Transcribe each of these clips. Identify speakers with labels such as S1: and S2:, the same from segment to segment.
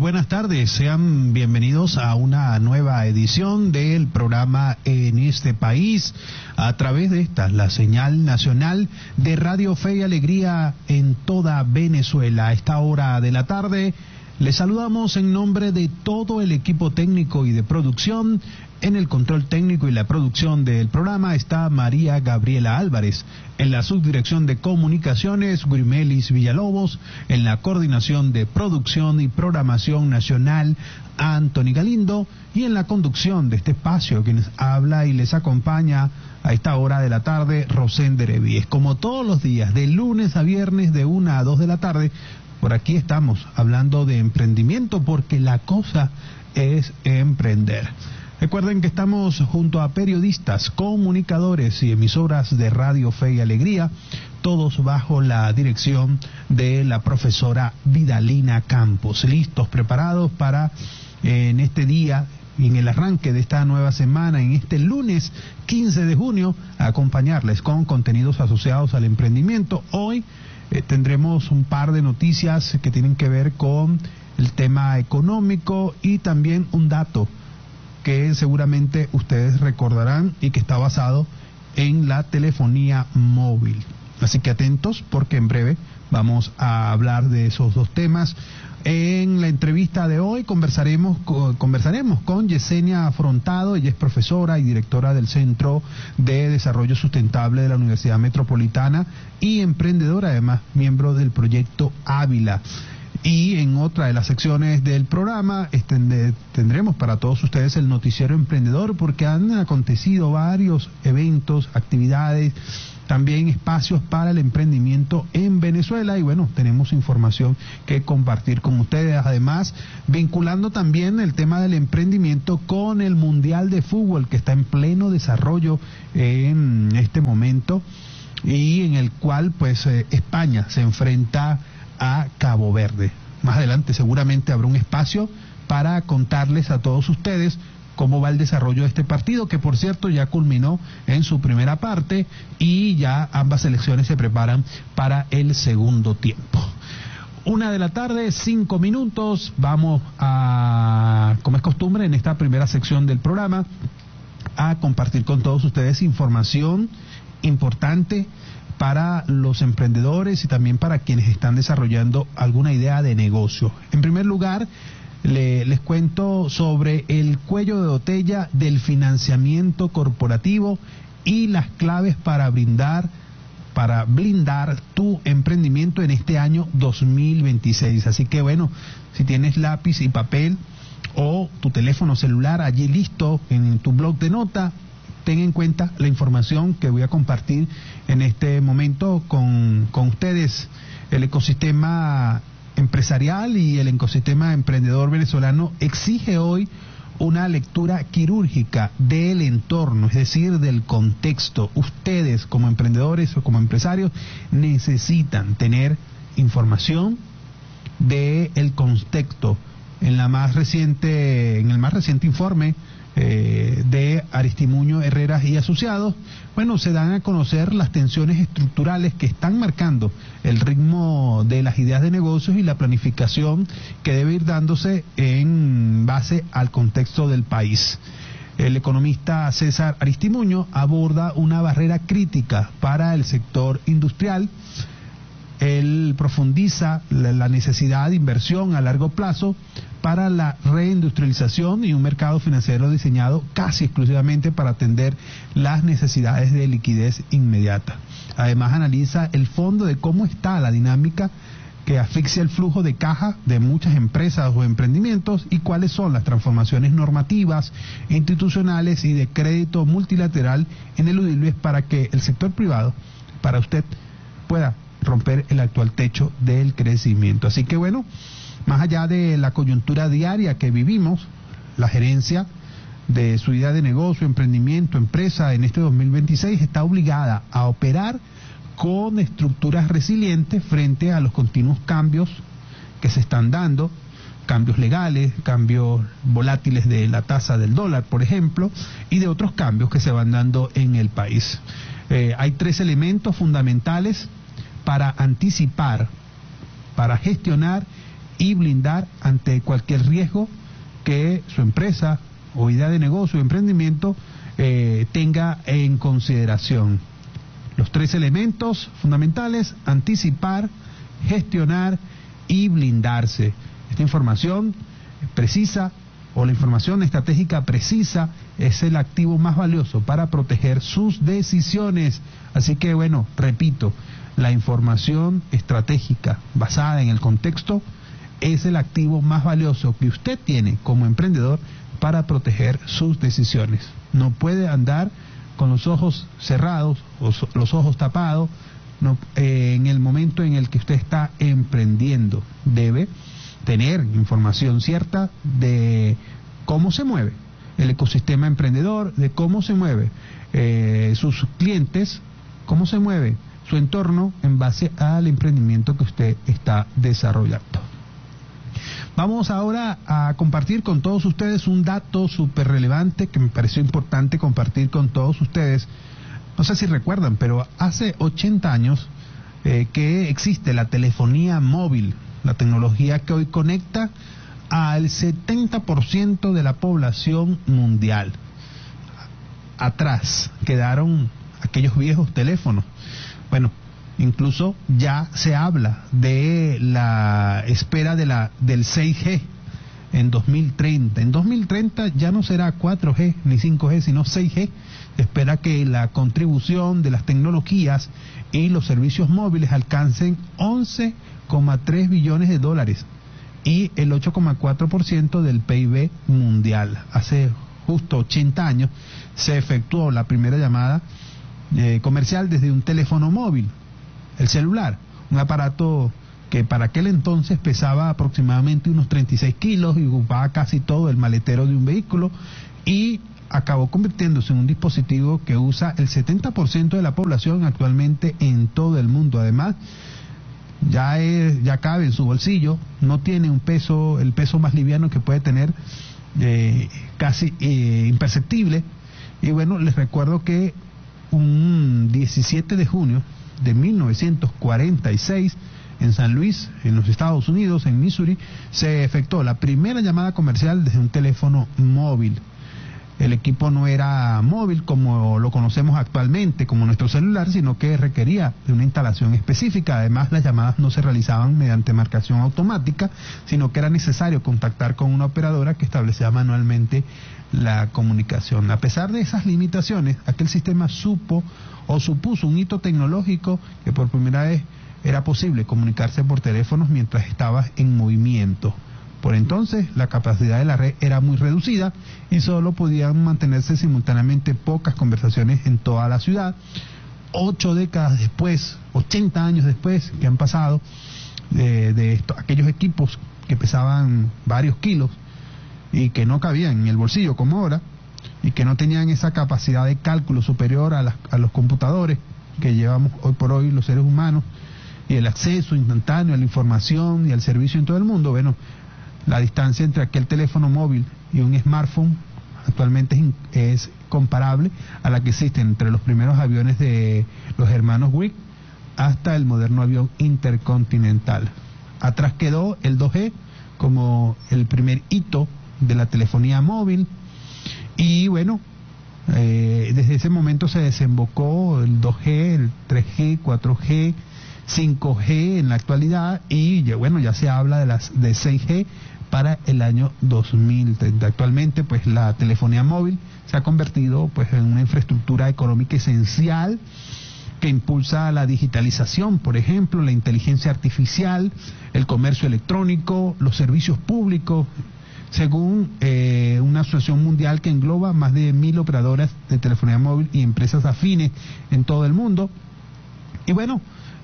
S1: buenas tardes, sean bienvenidos a una nueva edición del programa En este País, a través de esta, la señal nacional de Radio Fe y Alegría en toda Venezuela. A esta hora de la tarde les saludamos en nombre de todo el equipo técnico y de producción. En el control técnico y la producción del programa está María Gabriela Álvarez. En la subdirección de comunicaciones, Guirimelis Villalobos. En la coordinación de producción y programación nacional, Anthony Galindo. Y en la conducción de este espacio, quienes habla y les acompaña a esta hora de la tarde, Rosén Evies. Como todos los días, de lunes a viernes, de 1 a 2 de la tarde, por aquí estamos hablando de emprendimiento, porque la cosa es emprender. Recuerden que estamos junto a periodistas, comunicadores y emisoras de Radio Fe y Alegría, todos bajo la dirección de la profesora Vidalina Campos, listos, preparados para en este día y en el arranque de esta nueva semana, en este lunes 15 de junio, acompañarles con contenidos asociados al emprendimiento. Hoy tendremos un par de noticias que tienen que ver con el tema económico y también un dato que seguramente ustedes recordarán y que está basado en la telefonía móvil. Así que atentos, porque en breve vamos a hablar de esos dos temas. En la entrevista de hoy conversaremos con Yesenia Afrontado. Ella es profesora y directora del Centro de Desarrollo Sustentable de la Universidad Metropolitana y emprendedora, además miembro del proyecto Ávila. Y en otra de las secciones del programa tendremos para todos ustedes el noticiero emprendedor, porque han acontecido varios eventos, actividades, también espacios para el emprendimiento en Venezuela, y bueno, tenemos información que compartir con ustedes, además vinculando también el tema del emprendimiento con el Mundial de Fútbol, que está en pleno desarrollo en este momento, y en el cual pues España se enfrenta a Cabo Verde. Más adelante seguramente habrá un espacio para contarles a todos ustedes cómo va el desarrollo de este partido, que por cierto ya culminó en su primera parte y ya ambas selecciones se preparan para el segundo tiempo. 1 de la tarde, 5 minutos, vamos a, como es costumbre en esta primera sección del programa, a compartir con todos ustedes información importante para los emprendedores y también para quienes están desarrollando alguna idea de negocio. En primer lugar, les cuento sobre el cuello de botella del financiamiento corporativo y las claves para blindar tu emprendimiento en este año 2026. Así que bueno, si tienes lápiz y papel o tu teléfono celular allí listo en tu blog de nota, ten en cuenta la información que voy a compartir en este momento con ustedes. El ecosistema empresarial y el ecosistema emprendedor venezolano exige hoy una lectura quirúrgica del entorno, es decir, del contexto. Ustedes como emprendedores o como empresarios necesitan tener información del contexto. En el más reciente informe de Aristimuño Herreras y Asociados, bueno, se dan a conocer las tensiones estructurales que están marcando el ritmo de las ideas de negocios y la planificación que debe ir dándose en base al contexto del país. El economista César Aristimuño aborda una barrera crítica para el sector industrial. Él profundiza la necesidad de inversión a largo plazo para la reindustrialización y un mercado financiero diseñado casi exclusivamente para atender las necesidades de liquidez inmediata. Además analiza el fondo de cómo está la dinámica que asfixia el flujo de caja de muchas empresas o emprendimientos y cuáles son las transformaciones normativas, institucionales y de crédito multilateral ineludibles para que el sector privado, para usted, pueda romper el actual techo del crecimiento. Así que bueno, más allá de la coyuntura diaria que vivimos, la gerencia de su idea de negocio, emprendimiento, empresa en este 2026 está obligada a operar con estructuras resilientes frente a los continuos cambios que se están dando, cambios legales, cambios volátiles de la tasa del dólar, por ejemplo, y de otros cambios que se van dando en el país. Hay 3 elementos fundamentales para anticipar, para gestionar y blindar ante cualquier riesgo que su empresa o idea de negocio o emprendimiento tenga en consideración. Los 3 elementos fundamentales: anticipar, gestionar y blindarse. Esta información precisa, o la información estratégica precisa, es el activo más valioso para proteger sus decisiones. Así que bueno, repito, la información estratégica basada en el contexto es el activo más valioso que usted tiene como emprendedor para proteger sus decisiones. No puede andar con los ojos cerrados o los ojos tapados en el momento en el que usted está emprendiendo. Debe tener información cierta de cómo se mueve el ecosistema emprendedor, de cómo se mueve sus clientes, cómo se mueve su entorno en base al emprendimiento que usted está desarrollando. Vamos ahora a compartir con todos ustedes un dato súper relevante que me pareció importante compartir con todos ustedes. No sé si recuerdan, pero hace 80 años que existe la telefonía móvil, la tecnología que hoy conecta al 70% de la población mundial. Atrás quedaron aquellos viejos teléfonos. Bueno, incluso ya se habla de la espera del 6G en 2030. En 2030 ya no será 4G ni 5G, sino 6G. Se espera que la contribución de las tecnologías y los servicios móviles alcancen 11,3 billones de dólares y el 8,4% del PIB mundial. Hace justo 80 años se efectuó la primera llamada comercial desde un teléfono móvil, el celular, un aparato que para aquel entonces pesaba aproximadamente unos 36 kilos y ocupaba casi todo el maletero de un vehículo, y acabó convirtiéndose en un dispositivo que usa el 70% de la población actualmente en todo el mundo. Además, ya cabe en su bolsillo, no tiene un peso, el peso más liviano que puede tener, casi imperceptible. Y bueno, les recuerdo que un 17 de junio de 1946, en San Luis, en los Estados Unidos, en Missouri, se efectuó la primera llamada comercial desde un teléfono móvil. El equipo no era móvil como lo conocemos actualmente, como nuestro celular, sino que requería de una instalación específica. Además, las llamadas no se realizaban mediante marcación automática, sino que era necesario contactar con una operadora que establecía manualmente la comunicación. A pesar de esas limitaciones, aquel sistema supuso un hito tecnológico que por primera vez era posible comunicarse por teléfonos mientras estaba en movimiento. Por entonces, la capacidad de la red era muy reducida y solo podían mantenerse simultáneamente pocas conversaciones en toda la ciudad. 8 décadas después, 80 años después que han pasado aquellos equipos que pesaban varios kilos y que no cabían en el bolsillo como ahora, y que no tenían esa capacidad de cálculo superior a los computadores que llevamos hoy por hoy los seres humanos, y el acceso instantáneo a la información y al servicio en todo el mundo. Bueno, la distancia entre aquel teléfono móvil y un smartphone actualmente es comparable a la que existe entre los primeros aviones de los hermanos Wright hasta el moderno avión intercontinental. Atrás quedó el 2G como el primer hito de la telefonía móvil, y bueno, desde ese momento se desembocó el 2G, el 3G, 4G, 5G en la actualidad, y bueno, ya se habla de 6G para el año 2030. Actualmente, pues la telefonía móvil se ha convertido pues en una infraestructura económica esencial que impulsa la digitalización, por ejemplo, la inteligencia artificial, el comercio electrónico, los servicios públicos, según una asociación mundial que engloba más de 1.000 operadoras de telefonía móvil y empresas afines en todo el mundo. Y bueno,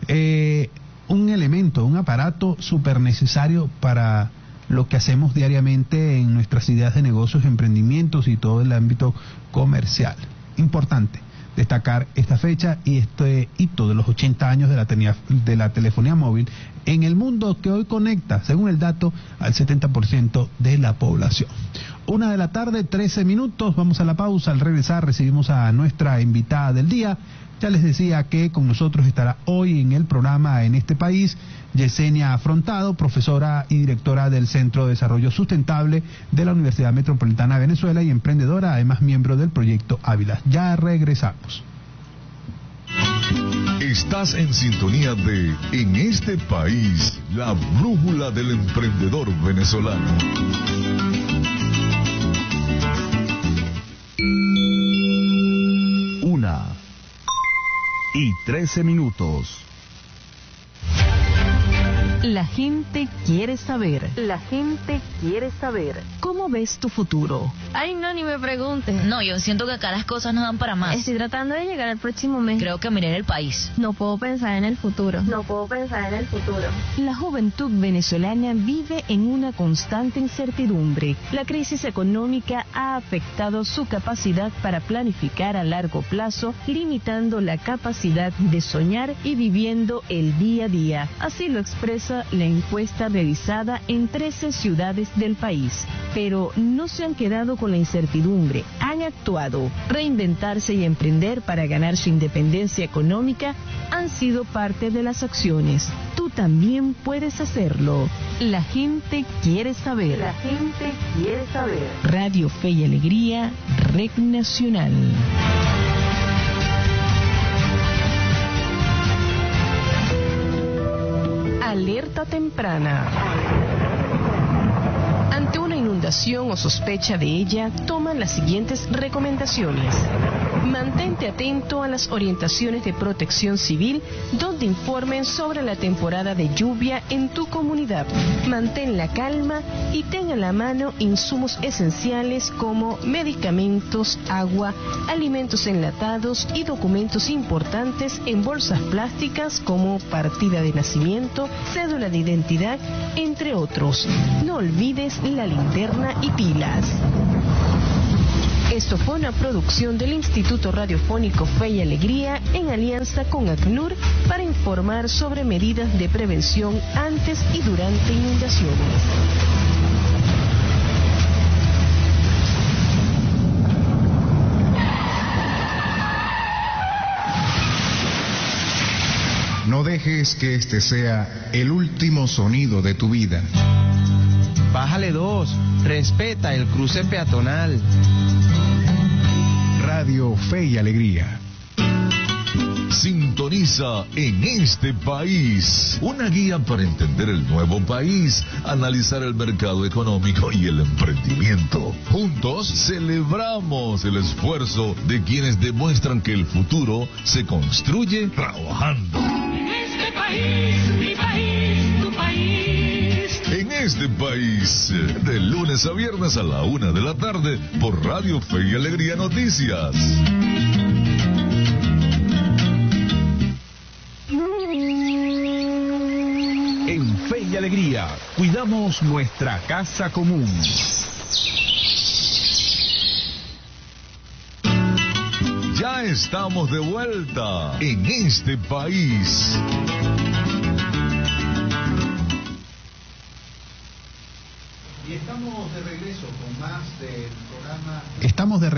S1: un elemento, un aparato súper necesario para lo que hacemos diariamente en nuestras ideas de negocios, emprendimientos y todo el ámbito comercial. Importante destacar esta fecha y este hito de los 80 años de la telefonía móvil en el mundo que hoy conecta, según el dato, al 70% de la población. 1:13 p.m. Vamos a la pausa. Al regresar recibimos a nuestra invitada del día. Ya les decía que con nosotros estará hoy en el programa En este País Yesenia Afrontado, profesora y directora del Centro de Desarrollo Sustentable de la Universidad Metropolitana de Venezuela y emprendedora, además miembro del proyecto Ávila. Ya regresamos.
S2: Estás en sintonía de En este País, la brújula del emprendedor venezolano.
S3: 1:13 p.m.
S4: La gente quiere saber. La gente quiere saber. ¿Cómo ves tu futuro?
S5: Ay, no, ni me preguntes.
S6: No, yo siento que acá las cosas no dan para más.
S5: Estoy tratando de llegar al próximo mes.
S6: Creo que miré el país.
S5: No puedo pensar en el futuro.
S4: La juventud venezolana vive en una constante incertidumbre. La crisis económica ha afectado su capacidad para planificar a largo plazo, limitando la capacidad de soñar y viviendo el día a día. Así lo expresa la encuesta realizada en 13 ciudades del país. Pero no se han quedado con la incertidumbre, han actuado. Reinventarse y emprender para ganar su independencia económica han sido parte de las acciones. Tú también puedes hacerlo. La gente quiere saber.
S5: La gente quiere saber.
S4: Radio Fe y Alegría, Red Nacional. Alerta temprana. Ante una inundación o sospecha de ella, toma las siguientes recomendaciones. Mantente atento a las orientaciones de Protección Civil, donde informen sobre la temporada de lluvia en tu comunidad. Mantén la calma y ten a la mano insumos esenciales como medicamentos, agua, alimentos enlatados y documentos importantes en bolsas plásticas como partida de nacimiento, cédula de identidad, entre otros. No olvides la linterna y pilas. Esto fue una producción del Instituto Radiofónico Fe y Alegría en alianza con ACNUR para informar sobre medidas de prevención antes y durante inundaciones.
S7: No dejes que este sea el último sonido de tu vida.
S8: Bájale 2, respeta el cruce peatonal.
S7: Radio Fe y Alegría.
S2: Sintoniza En este País, una guía para entender el nuevo país, analizar el mercado económico y el emprendimiento. Juntos celebramos el esfuerzo de quienes demuestran que el futuro se construye trabajando.
S9: En este país, mi país, tu país.
S2: En este País, de lunes a viernes a la 1:00 p.m. por Radio Fe y Alegría Noticias.
S3: En Fe y Alegría, cuidamos nuestra casa común.
S2: Ya estamos de vuelta en este país.